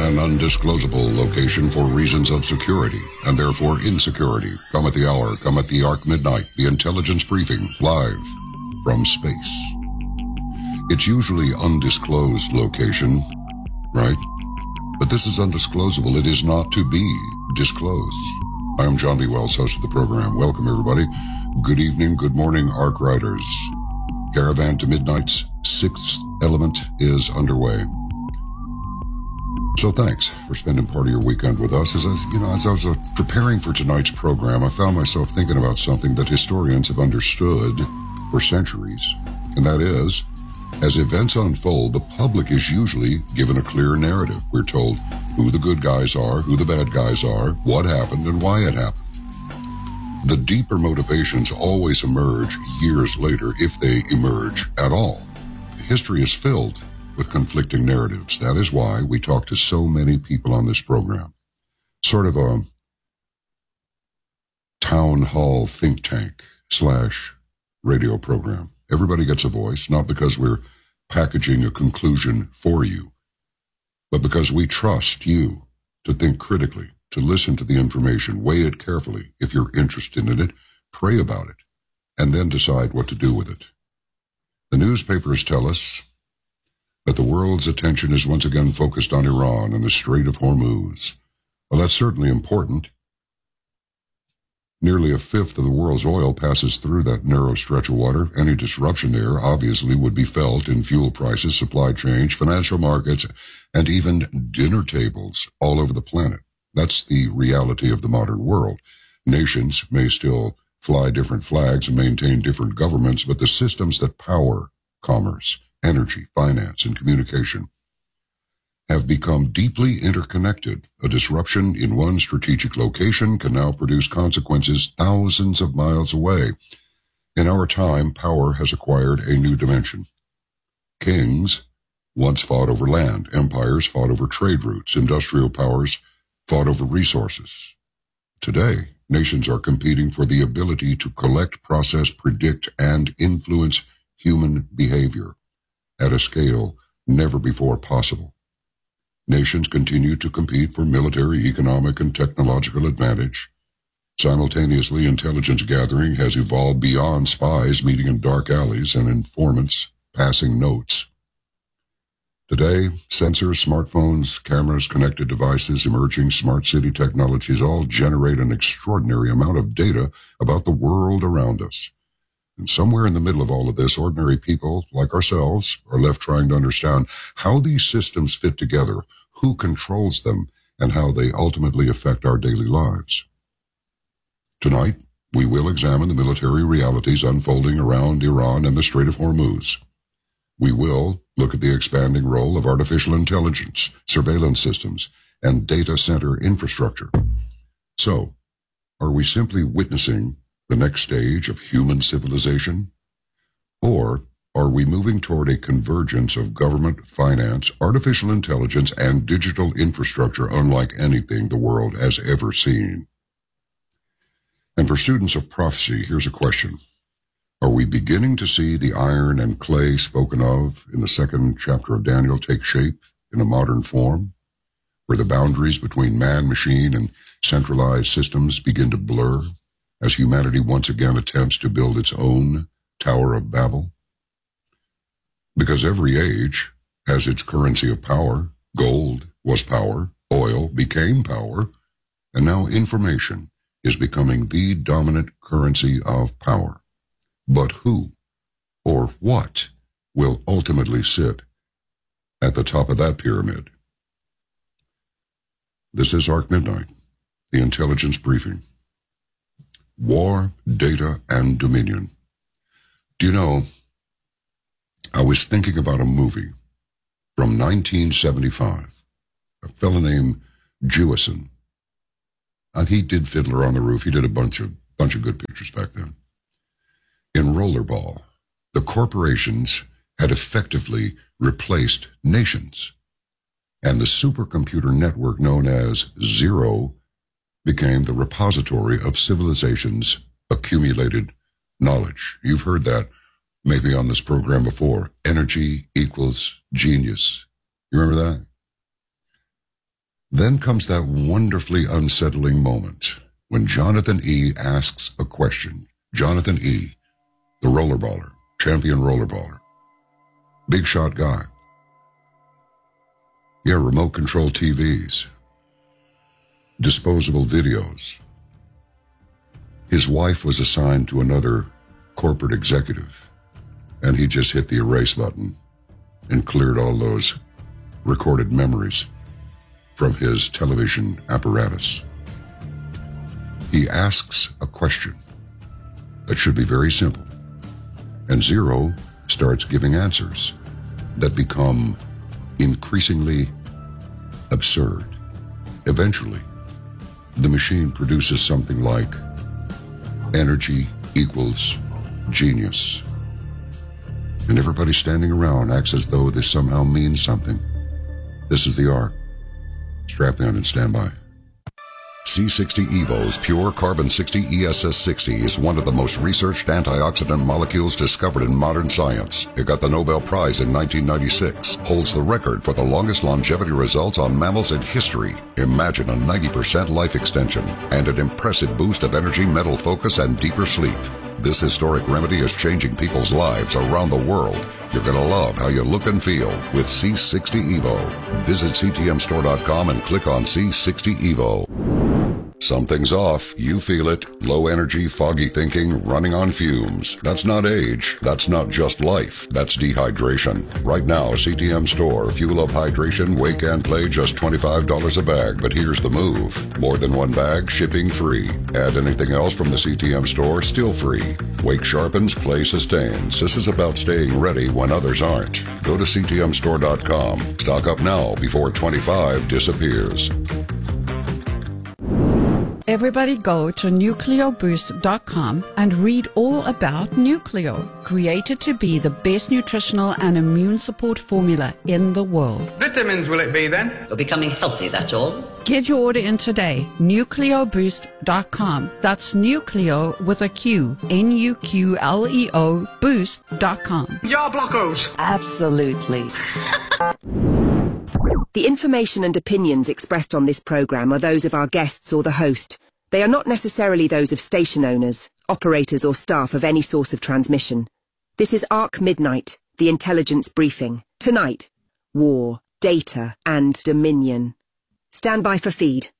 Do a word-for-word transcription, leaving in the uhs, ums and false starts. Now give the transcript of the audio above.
an undisclosable location for reasons of security, and therefore insecurity. Come at the hour, come at the Arc Midnight, the intelligence briefing, live from space. It's usually undisclosed location, right? But this is undisclosable. It is not to be disclosed. I am John B. Wells, host of the program. Welcome, everybody. Good evening, good morning, Arc Riders. Caravan to Midnight's sixth element is underway. So thanks for spending part of your weekend with us. As I, you know, as I was uh, preparing for tonight's program, I found myself thinking about something that historians have understood for centuries, and that is, as events unfold, the public is usually given a clear narrative. We're told who the good guys are, who the bad guys are, what happened, and why it happened. The deeper motivations always emerge years later, if they emerge at all. History is filled with conflicting narratives. That is why we talk to so many people on this program. Sort of a town hall think tank slash radio program. Everybody gets a voice, not because we're packaging a conclusion for you, but because we trust you to think critically, to listen to the information, weigh it carefully. If you're interested in it, pray about it, and then decide what to do with it. The newspapers tell us that the world's attention is once again focused on Iran and the Strait of Hormuz. Well, that's certainly important. Nearly a fifth of the world's oil passes through that narrow stretch of water. Any disruption there obviously would be felt in fuel prices, supply chains, financial markets, and even dinner tables all over the planet. That's the reality of the modern world. Nations may still fly different flags and maintain different governments, but the systems that power commerce, energy, finance, and communication have become deeply interconnected. A disruption in one strategic location can now produce consequences thousands of miles away. In our time, power has acquired a new dimension. Kings once fought over land. Empires fought over trade routes. Industrial powers fought over resources. Today, nations are competing for the ability to collect, process, predict, and influence human behavior at a scale never before possible. Nations continue to compete for military, economic, and technological advantage. Simultaneously, intelligence gathering has evolved beyond spies meeting in dark alleys and informants passing notes. Today, sensors, smartphones, cameras, connected devices, emerging smart city technologies all generate an extraordinary amount of data about the world around us. And somewhere in the middle of all of this, ordinary people like ourselves are left trying to understand how these systems fit together, who controls them, and how they ultimately affect our daily lives. Tonight, we will examine the military realities unfolding around Iran and the Strait of Hormuz. We will look at the expanding role of artificial intelligence, surveillance systems, and data center infrastructure. So, are we simply witnessing the next stage of human civilization? Or are we moving toward a convergence of government, finance, artificial intelligence, and digital infrastructure unlike anything the world has ever seen? And for students of prophecy, here's a question. Are we beginning to see the iron and clay spoken of in the second chapter of Daniel take shape in a modern form, where the boundaries between man, machine, and centralized systems begin to blur as humanity once again attempts to build its own Tower of Babel? Because every age has its currency of power. Gold was power, oil became power, and now information is becoming the dominant currency of power. But who or what will ultimately sit at the top of that pyramid? This is Arc Midnight, the intelligence briefing. War, data, and dominion. Do you know, I was thinking about a movie from nineteen seventy-five. A fellow named Jewison. Uh, he did Fiddler on the Roof. He did a bunch of bunch of good pictures back then. In Rollerball, the corporations had effectively replaced nations, and the supercomputer network known as Zero became the repository of civilization's accumulated knowledge. You've heard that maybe on this program before. Energy equals genius. You remember that? Then comes that wonderfully unsettling moment when Jonathan E. asks a question. Jonathan E., the rollerballer, champion rollerballer, big shot guy. Yeah, remote control T Vs, disposable videos. His wife was assigned to another corporate executive, and he just hit the erase button and cleared all those recorded memories from his television apparatus. He asks a question that should be very simple, and Zero starts giving answers that become increasingly absurd. Eventually, the machine produces something like energy equals genius. And everybody standing around acts as though this somehow means something. This is the arc. Strap in and stand by. C sixty Evo's Pure Carbon sixty E S S sixty is one of the most researched antioxidant molecules discovered in modern science. It got the Nobel Prize in nineteen ninety-six, holds the record for the longest longevity results on mammals in history. Imagine a ninety percent life extension and an impressive boost of energy, mental focus, and deeper sleep. This historic remedy is changing people's lives around the world. You're going to love how you look and feel with C sixty Evo. Visit C T M store dot com and click on C sixty Evo. Something's off. You feel it. Low energy, foggy thinking, running on fumes. That's not age. That's not just life. That's dehydration. Right now, C T M Store. Fuel Up Hydration, Wake and Play, just twenty-five dollars a bag. But here's the move. More than one bag, shipping free. Add anything else from the C T M Store, still free. Wake sharpens, Play sustains. This is about staying ready when others aren't. Go to C T M store dot com. Stock up now before twenty-five disappears. Everybody go to nucleo boost dot com and read all about Nucleo, created to be the best nutritional and immune support formula in the world. Vitamins will it be then? You're becoming healthy, that's all. Get your order in today, nucleo boost dot com. That's Nucleo with a Q, N U Q L E O, boost dot com. Ya blockos! Absolutely. The information and opinions expressed on this program are those of our guests or the host. They are not necessarily those of station owners, operators or staff of any source of transmission. This is Arc Midnight, the intelligence briefing. Tonight, war, data and dominion. Stand by for feed.